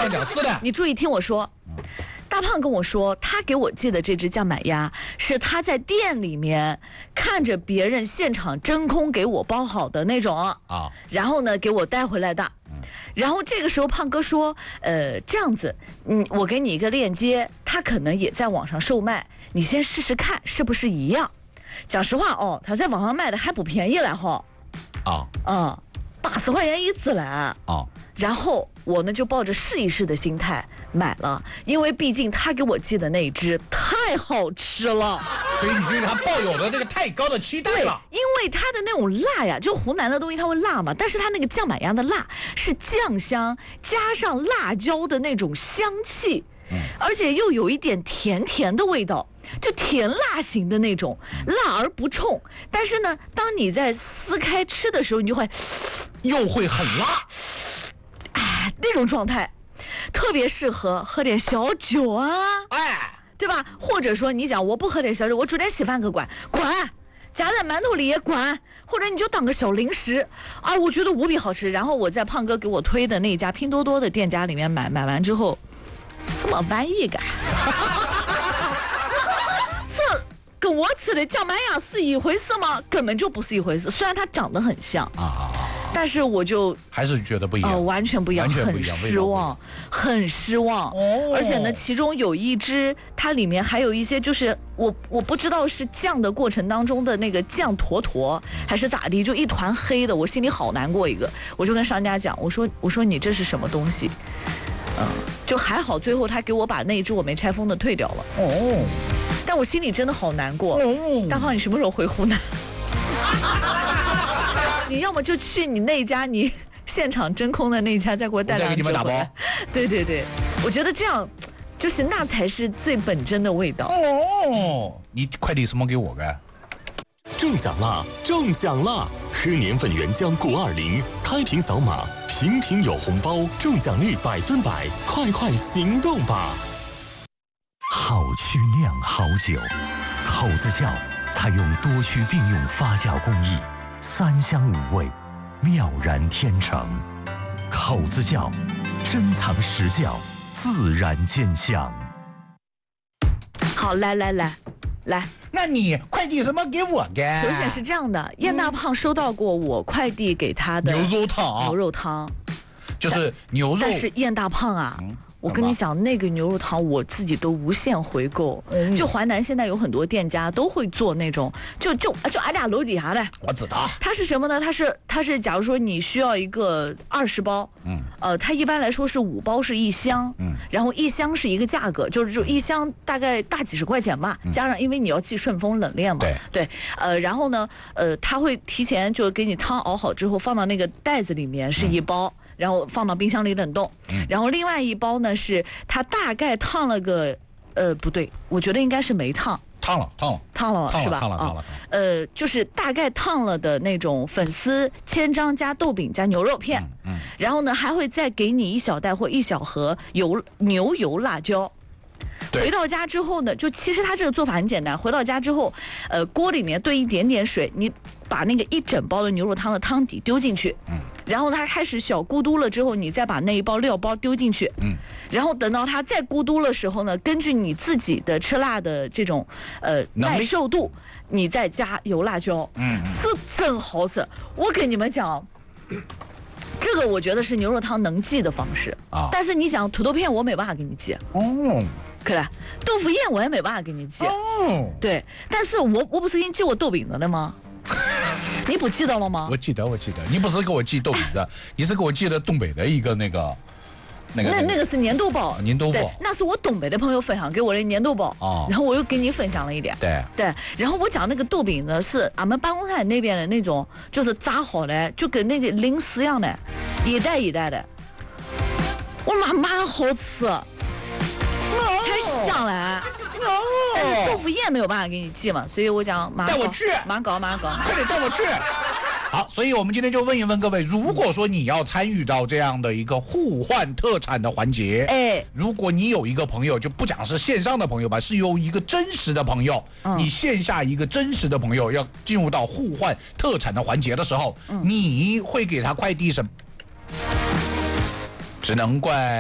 胖讲是的， 你注意听我说。大胖跟我说，他给我寄的这只酱买鸭是他在店里面看着别人现场真空给我包好的那种啊，然后呢给我带回来的。然后这个时候胖哥说，这样子，我给你一个链接，他可能也在网上售卖，你先试试看是不是一样。讲实话哦，他在网上卖的还不便宜了哈。80块钱一只来。然后我呢就抱着试一试的心态买了，因为毕竟他给我寄的那一只太好吃了， 所以你对他抱有了这个太高的期待了。 因为它的那种辣呀，就湖南的东西它会辣嘛，但是它那个酱买鸭的辣是酱香加上辣椒的那种香气，而且又有一点甜甜的味道，就甜辣型的那种，辣而不冲。但是呢，当你在撕开吃的时候，你就会又会很辣， 那种状态特别适合喝点小酒啊，对吧？或者说你讲我不喝点小酒，我煮点稀饭可管，夹在馒头里也管，或者你就当个小零食啊，我觉得无比好吃。然后我在胖哥给我推的那家拼多多的店家里面买完之后，什么玩意个？这跟我吃的酱买鸭是一回事吗？根本就不是一回事。虽然它长得很像但是我就还是觉得不一样， 完全不一样，很失望，很失望。而且呢，其中有一只，它里面还有一些，就是我不知道是酱的过程当中的那个酱坨还是咋地，就一团黑的，我心里好难过一个。我就跟商家讲，我说你这是什么东西？就还好，最后他给我把那一只我没拆封的退掉了。但我心里真的好难过。大胖，你什么时候回湖南？你要么就去你那家你现场真空的那家，再给我带两只回来。再给你们打包。对，我觉得这样，就是那才是最本真的味道。 你快递什么给我个？ 中奖啦！中奖啦！喝年份原浆920，开瓶扫码，瓶瓶有红包，中奖率100%，快行动吧！ 好曲酿好酒，口子窖采用多区并用发酵工艺，3香5味，妙然天成。口子窖，珍藏实窖，自然见香。 好，来， 那你快递什么给我的？ 首先是这样的，燕大胖收到过我快递给他的牛肉汤，就是牛肉。 但是燕大胖啊。我跟你讲，那个牛肉汤我自己都无限回购。就淮南现在有很多店家都会做那种，就俺俩楼底下的。 我知道。 它是什么呢？它是，假如说你需要一个20包，它一般来说是5包是1箱，然后1箱是一个价格，就1箱大概大几十块钱吧，加上因为你要寄顺丰冷链嘛，对，然后呢，它会提前就给你汤熬好之后放到那个袋子里面是1包。然后放到冰箱里冷冻，然后另外1包呢是它大概烫了个，不对，我觉得应该是没烫，烫了是吧？烫了，就是大概烫了的那种粉丝、千张加豆饼加牛肉片，然后呢还会再给你1小袋或1小盒牛油辣椒。回到家之后呢，就其实它这个做法很简单。回到家之后，锅里面兑一点点水，你把那个1整包的牛肉汤的汤底丢进去，然后它开始小咕嘟了之后，你再把那1包料包丢进去，然后等到它再咕嘟的时候呢，根据你自己的吃辣的这种耐受度，你再加油辣椒，是真好吃。我跟你们讲。这个我觉得是牛肉汤能寄的方式但是你想土豆片我没办法给你寄可能豆腐宴我也没办法给你寄对，但是我不是给你寄我豆饼的吗？你不记得了吗？ 我记得，你不是给我寄豆饼的，你是给我寄的东北的一个那个是粘豆包，对，那是我东北的朋友分享给我的粘豆包然后我又给你分享了一点，对，然后我讲那个豆饼呢是俺们办公台那边的那种，就是炸好的，就跟那个零食一样的，一袋一袋的，我妈蛮好吃，才香嘞。但是豆腐宴没有办法给你寄嘛，所以我讲带我去， 蛮搞， 快点带我去。好，所以我们今天就问一问各位，如果说你要参与到这样的一个互换特产的环节，如果你有一个朋友，就不讲是线上的朋友吧，是有一个真实的朋友，你线下一个真实的朋友要进入到互换特产的环节的时候，你会给他快递什么？只能怪